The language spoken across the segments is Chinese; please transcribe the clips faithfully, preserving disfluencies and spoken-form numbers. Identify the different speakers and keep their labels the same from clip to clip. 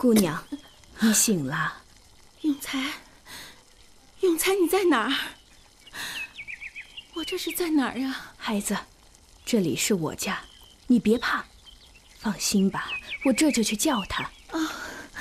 Speaker 1: 姑娘，你醒了。
Speaker 2: 永才，永才，你在哪儿？我这是在哪儿啊？
Speaker 1: 孩子，这里是我家，你别怕，放心吧，我这就去叫他。
Speaker 2: 啊！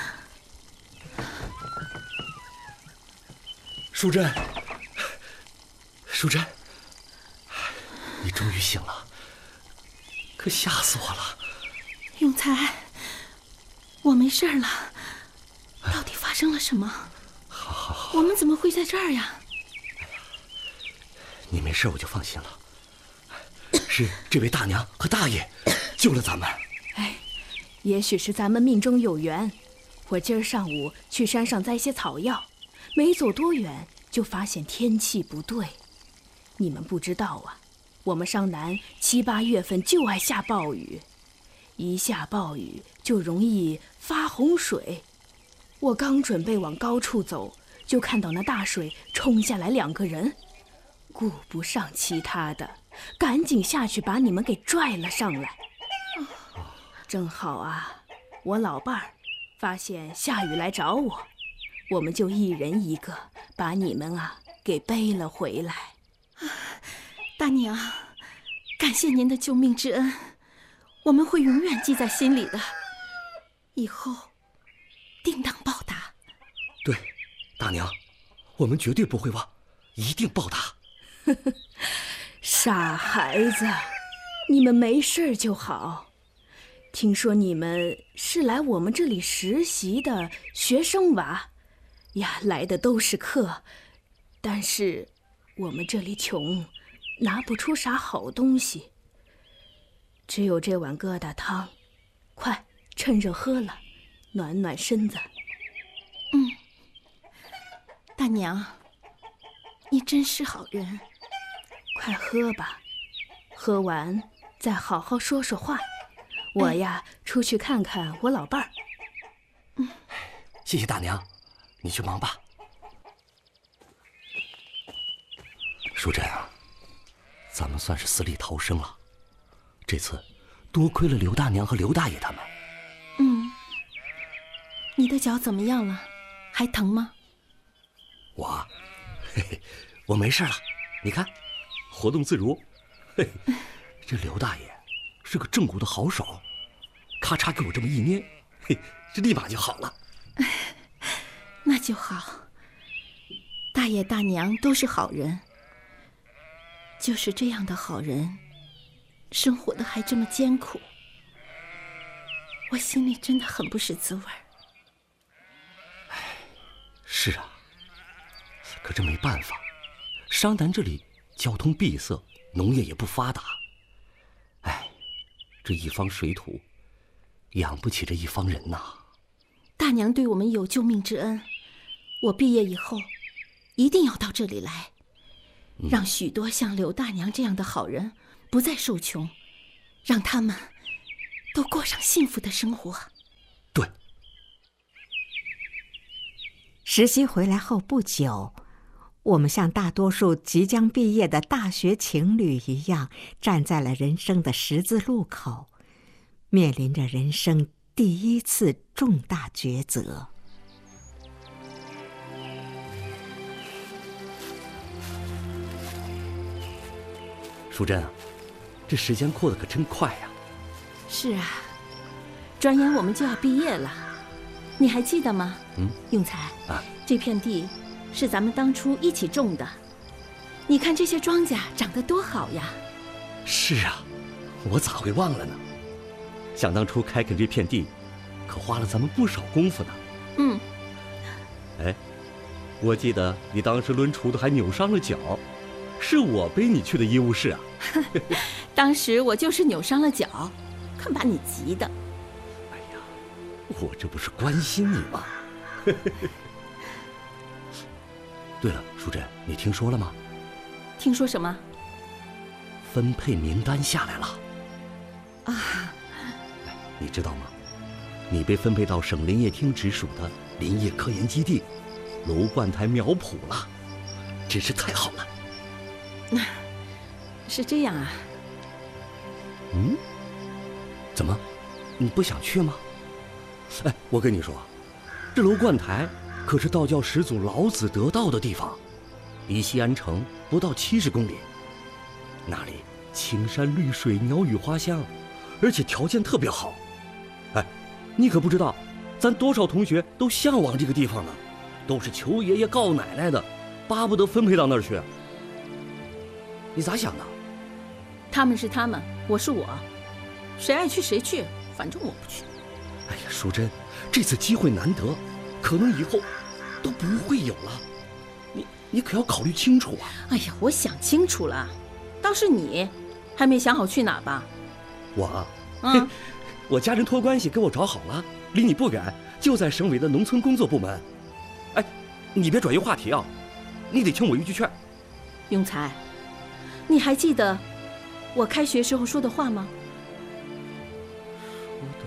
Speaker 3: 淑珍，淑珍，你终于醒了，可吓死我了。
Speaker 2: 永才，我没事了，到底发生了什么？
Speaker 3: 好好好，
Speaker 2: 我们怎么会在这儿呀？
Speaker 3: 你没事我就放心了，是这位大娘和大爷救了咱们。
Speaker 1: 哎，也许是咱们命中有缘。我今儿上午去山上摘些草药，没走多远就发现天气不对。你们不知道啊，我们商南七八月份就爱下暴雨，一下暴雨就容易发洪水。我刚准备往高处走，就看到那大水冲下来两个人，顾不上其他的，赶紧下去把你们给拽了上来。正好啊，我老伴儿发现下雨来找我，我们就一人一个把你们啊给背了回来。
Speaker 2: 大娘，感谢您的救命之恩，我们会永远记在心里的，以后定当报答。
Speaker 3: 对，大娘，我们绝对不会忘，一定报答。
Speaker 1: 傻孩子，你们没事就好。听说你们是来我们这里实习的学生娃呀，来的都是客，但是我们这里穷，拿不出啥好东西，只有这碗疙瘩汤，快趁热喝了，暖暖身子。
Speaker 2: 嗯，大娘，你真是好人。
Speaker 1: 快喝吧，喝完再好好说说话。我呀，出去看看我老伴儿。
Speaker 2: 嗯，
Speaker 3: 谢谢大娘，你去忙吧。淑珍啊，咱们算是死里逃生了。这次多亏了刘大娘和刘大爷他们。
Speaker 2: 嗯，你的脚怎么样了？还疼吗？
Speaker 3: 我，嘿嘿，我没事了。你看，活动自如。嘿嘿，这刘大爷是个正骨的好手，咔嚓给我这么一捏，嘿，这立马就好了。
Speaker 2: 那就好。大爷大娘都是好人，就是这样的好人，生活的还这么艰苦，我心里真的很不是滋味。
Speaker 3: 哎，是啊，可这没办法，商南这里交通闭塞，农业也不发达。哎，这一方水土养不起这一方人呐。
Speaker 2: 大娘对我们有救命之恩，我毕业以后一定要到这里来，让许多像刘大娘这样的好人不再受穷，让他们都过上幸福的生活。
Speaker 3: 对。
Speaker 4: 实习回来后不久，我们像大多数即将毕业的大学情侣一样，站在了人生的十字路口，面临着人生第一次重大抉择。
Speaker 3: 淑珍啊，这时间过得可真快呀。
Speaker 2: 是啊，转眼我们就要毕业了，你还记得吗？
Speaker 3: 嗯，
Speaker 2: 永才
Speaker 3: 啊，
Speaker 2: 这片地是咱们当初一起种的，你看这些庄稼长得多好呀。
Speaker 3: 是啊，我咋会忘了呢？想当初开垦这片地，可花了咱们不少功夫呢。
Speaker 2: 嗯。
Speaker 3: 哎，我记得你当时抡锄头还扭伤了脚，是我背你去的医务室啊。
Speaker 2: 当时我就是扭伤了脚，看把你急的。
Speaker 3: 哎呀，我这不是关心你吗？对了，淑珍，你听说了吗？
Speaker 2: 听说什么？
Speaker 3: 分配名单下来了。
Speaker 2: 啊，
Speaker 3: 你知道吗？你被分配到省林业厅直属的林业科研基地楼灌台苗圃了，真是太好了。
Speaker 2: 是这样啊。
Speaker 3: 嗯？怎么？你不想去吗？哎，我跟你说， 这楼观台可是道教始祖老子得道的地方，离西安城不到七十公里。那里青山绿水，鸟语花香，而且条件特别好。哎，你可不知道，咱多少同学都向往这个地方呢，都是求爷爷告奶奶的，巴不得分配到那儿去。你咋想的？
Speaker 2: 他们是他们，我是我，谁爱去谁去，反正我不去。
Speaker 3: 哎呀，淑珍，这次机会难得，可能以后都不会有了，你你可要考虑清楚啊！
Speaker 2: 哎呀，我想清楚了，倒是你还没想好去哪吧？
Speaker 3: 我啊，
Speaker 2: 嗯，
Speaker 3: 我家人托关系给我找好了，离你不远，就在省委的农村工作部门。哎，你别转移话题啊，你得听我一句劝。
Speaker 2: 永才，你还记得我开学时候说的话吗？
Speaker 3: 说的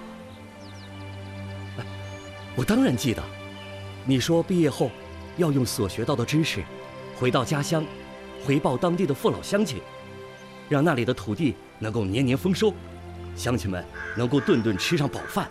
Speaker 3: 话，哎，我当然记得。你说毕业后要用所学到的知识，回到家乡，回报当地的父老乡亲，让那里的土地能够年年丰收，乡亲们能够顿顿吃上饱饭。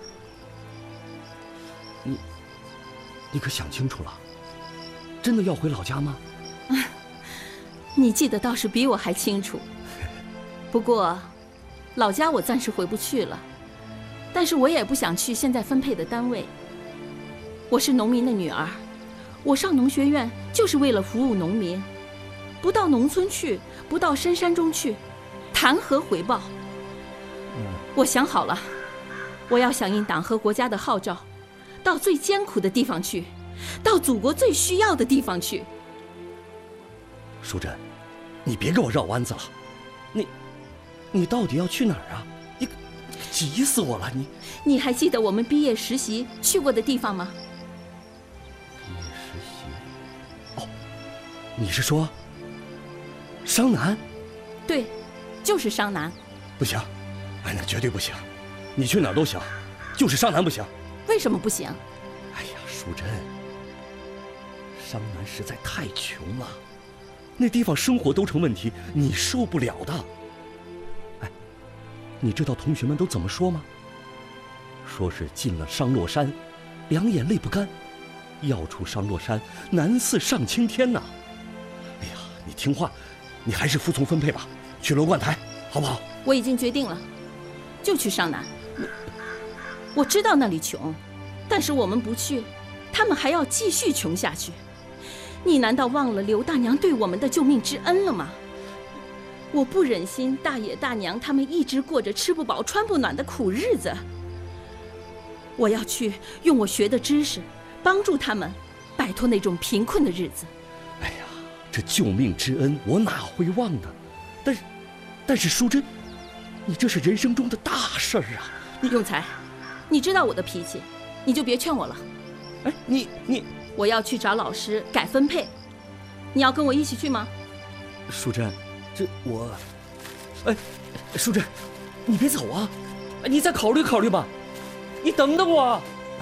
Speaker 3: 你，你可想清楚了？真的要回老家吗？
Speaker 2: 你记得倒是比我还清楚。不过，老家我暂时回不去了，但是我也不想去现在分配的单位。我是农民的女儿，我上农学院就是为了服务农民，不到农村去，不到深山中去，谈何回报？我想好了，我要响应党和国家的号召，到最艰苦的地方去，到祖国最需要的地方去。
Speaker 3: 淑珍，你别给我绕弯子了，你，你到底要去哪儿啊？你，急死我了！你，
Speaker 2: 你还记得我们毕业实习去过的地方吗？
Speaker 3: 毕业实习？哦，你是说商南？
Speaker 2: 对，就是商南。
Speaker 3: 不行，哎，那绝对不行！你去哪儿都行，就是商南不行。
Speaker 2: 为什么不行？
Speaker 3: 哎呀，淑珍，商南实在太穷了。那地方生活都成问题，你受不了的。哎，你知道同学们都怎么说吗？说是进了商洛山，两眼泪不干；要出商洛山，难似上青天呐。哎呀，你听话，你还是服从分配吧，去楼观台，好不好？
Speaker 2: 我已经决定了，就去商南。我知道那里穷，但是我们不去，他们还要继续穷下去。你难道忘了刘大娘对我们的救命之恩了吗？我不忍心大爷大娘他们一直过着吃不饱穿不暖的苦日子。我要去用我学的知识，帮助他们摆脱那种贫困的日子。
Speaker 3: 哎呀，这救命之恩我哪会忘呢？但是，但是淑珍，你这是人生中的大事儿啊！
Speaker 2: 你永才，你知道我的脾气，你就别劝我了。
Speaker 3: 哎，你你。
Speaker 2: 我要去找老师改分配，你要跟我一起去吗？
Speaker 3: 淑珍，这我，哎，淑珍，你别走啊，你再考虑考虑吧，你等等我。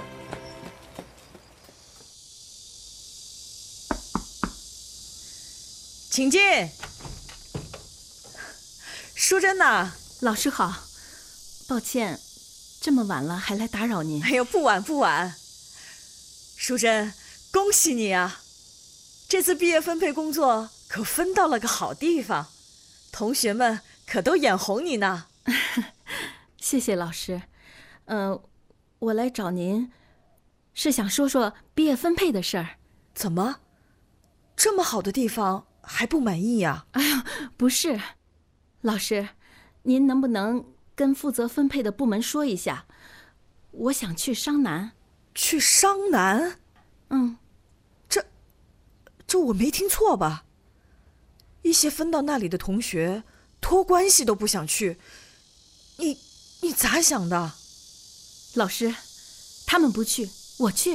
Speaker 5: 请进。淑珍呐，
Speaker 2: 老师好，抱歉，这么晚了还来打扰您。
Speaker 5: 哎呦，不晚不晚。淑珍，恭喜你啊！这次毕业分配工作可分到了个好地方，同学们可都眼红你呢。
Speaker 2: 谢谢老师。呃，我来找您，是想说说毕业分配的事儿。
Speaker 5: 怎么，这么好的地方还不满意呀？
Speaker 2: 哎呀，不是，老师，您能不能跟负责分配的部门说一下，我想去商南。
Speaker 5: 去商南？
Speaker 2: 嗯。
Speaker 5: 这我没听错吧？一些分到那里的同学托关系都不想去，你你咋想的？
Speaker 2: 老师，他们不去，我去。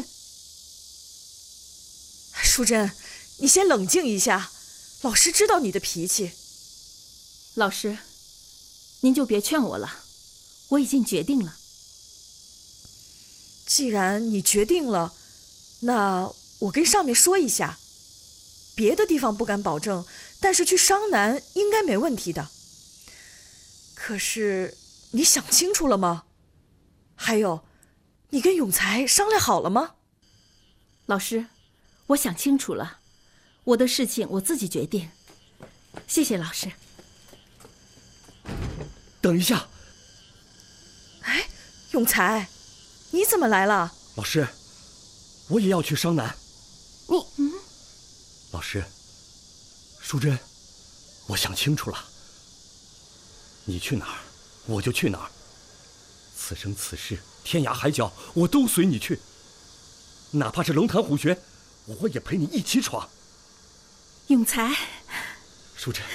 Speaker 5: 淑珍，你先冷静一下，老师知道你的脾气。
Speaker 2: 老师，您就别劝我了，我已经决定了。
Speaker 5: 既然你决定了，那我跟上面说一下。别的地方不敢保证，但是去商南应该没问题的。可是你想清楚了吗？还有，你跟永才商量好了吗？
Speaker 2: 老师，我想清楚了，我的事情我自己决定。谢谢老师。
Speaker 3: 等一下，
Speaker 5: 哎，永才，你怎么来了？
Speaker 3: 老师，我也要去商南。
Speaker 2: 你嗯，
Speaker 3: 老师，淑珍，我想清楚了，你去哪儿，我就去哪儿。此生此世，天涯海角，我都随你去。哪怕是龙潭虎穴，我也陪你一起闯。
Speaker 2: 永才，
Speaker 3: 淑珍，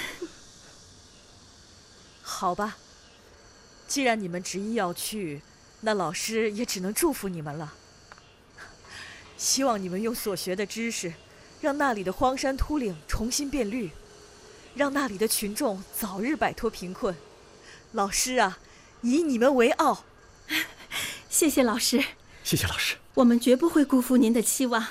Speaker 5: 好吧，既然你们执意要去，那老师也只能祝福你们了。希望你们用所学的知识，让那里的荒山秃岭重新变绿，让那里的群众早日摆脱贫困。老师啊，以你们为傲。
Speaker 2: 谢谢老师。
Speaker 3: 谢谢老师，
Speaker 2: 我们绝不会辜负您的期望。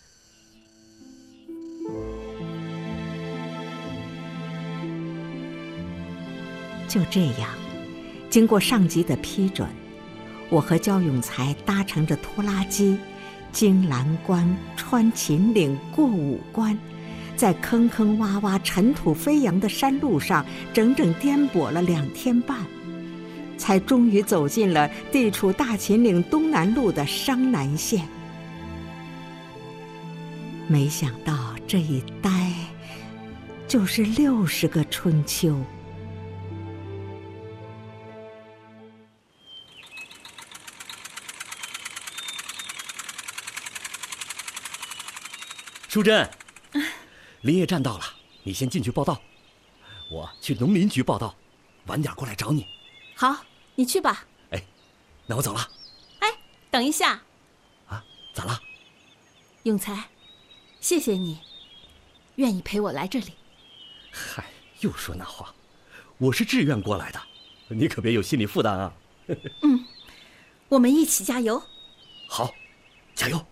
Speaker 4: 就这样，经过上级的批准，我和焦永才搭乘着拖拉机，经蓝关、穿秦岭、过五关，在坑坑洼洼、尘土飞扬的山路上，整整颠簸了两天半，才终于走进了地处大秦岭东南路的商南县。没想到这一待就是六十个春秋。
Speaker 3: 淑珍，林业站到了，你先进去报到，我去农林局报到，晚点过来找你。
Speaker 2: 好，你去吧。
Speaker 3: 哎，那我走了。
Speaker 2: 哎，等一下。
Speaker 3: 啊，咋了？
Speaker 2: 永才，谢谢你，愿意陪我来这里。
Speaker 3: 嗨，又说那话，我是志愿过来的，你可别有心理负担啊。
Speaker 2: 嗯，我们一起加油。
Speaker 3: 好，加油。